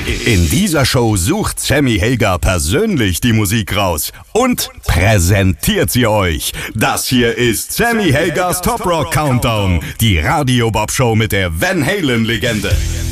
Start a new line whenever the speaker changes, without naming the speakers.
In dieser Show sucht Sammy Hagar persönlich die Musik raus und präsentiert sie euch. Das hier ist Sammy Hagars Top Rock Countdown, die Radio Bob Show mit der Van Halen Legende.